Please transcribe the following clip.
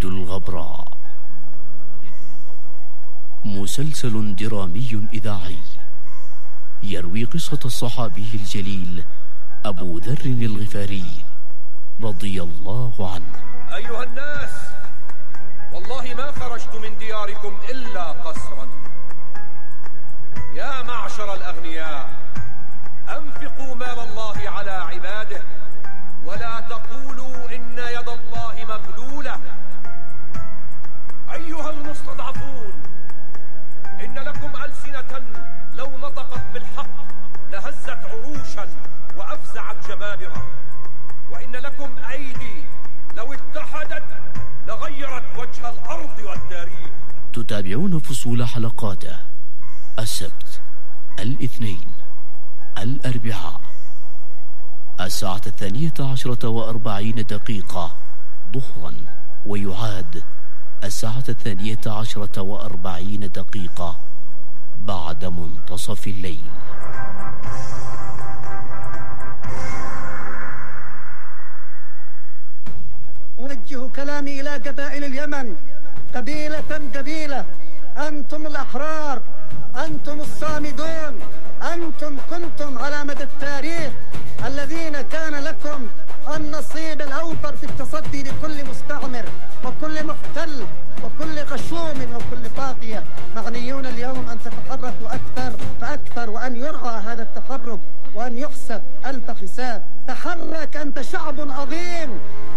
مارد الغبراء، مسلسل درامي إذاعي يروي قصة الصحابي الجليل أبو ذر الغفاري رضي الله عنه. أيها الناس، والله ما خرجت من دياركم إلا قسرا. يا معشر الأغنياء، أنفقوا مال الله على عباده، ولا تقولوا إن يد الله مغلولة. أيها المستضعفون، إن لكم ألسنة لو نطقت بالحق لهزت عروشا وأفزعت جبابرة، وإن لكم أيدي لو اتحدت لغيرت وجه الأرض والتاريخ. تتابعون فصول حلقاته السبت، الاثنين، الأربعاء، الساعة 12:40 ظهرا، ويعاد الساعة 12:40 بعد منتصف الليل. أوجه كلامي إلى قبائل اليمن قبيلة قبيلة. أنتم الأحرار، أنتم الصامدون، أنتم كنتم على مدى التاريخ الذين كان لكم النصيب الأوفر في التصدي لكل مستعمر وكل محتل وكل غشوم وكل طاغية. معنيون اليوم أن تتحركوا أكثر فأكثر، وأن يرعى هذا التحرك وأن يحسب ألف حساب. تحرك، أنت شعب عظيم،